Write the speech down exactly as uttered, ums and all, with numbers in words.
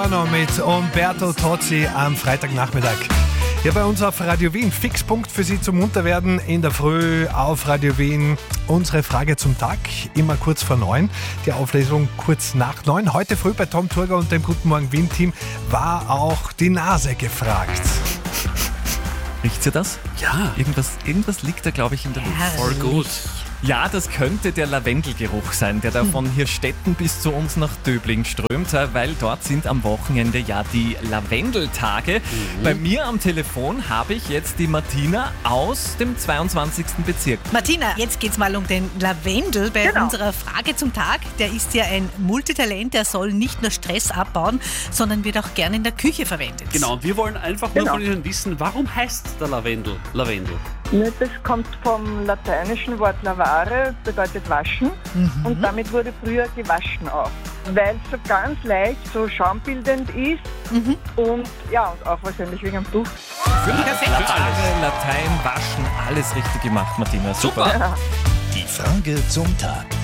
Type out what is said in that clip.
Buongiorno mit Umberto Tozzi am Freitagnachmittag. Hier bei uns auf Radio Wien. Fixpunkt für Sie zum Munterwerden in der Früh auf Radio Wien. Unsere Frage zum Tag, immer kurz vor neun. Die Auflesung kurz nach neun. Heute früh bei Tom Turger und dem Guten Morgen Wien-Team war auch die Nase gefragt. Riecht ihr das? Ja. Irgendwas, irgendwas liegt da, glaube ich, in der Luft. Voll gut. Ja, das könnte der Lavendelgeruch sein, der da von Hirstetten bis zu uns nach Döbling strömt, weil dort sind am Wochenende ja die Lavendeltage. Mhm. Bei mir am Telefon habe ich jetzt die Martina aus dem zweiundzwanzigsten Bezirk. Martina, jetzt geht's mal um den Lavendel bei Genau. unserer Frage zum Tag. Der ist ja ein Multitalent, der soll nicht nur Stress abbauen, sondern wird auch gerne in der Küche verwendet. Genau, und wir wollen einfach Genau. nur von Ihnen wissen, warum heißt der Lavendel Lavendel? Ja, das kommt vom lateinischen Wort lavare, bedeutet waschen. Und damit wurde früher gewaschen auch. Weil es so ganz leicht, so schaumbildend ist. Und ja, und auch wahrscheinlich wegen dem Duft. Perfekt. Lavare, Latein, Waschen, alles richtig gemacht, Martina. Super. Super. Die Frage zum Tag.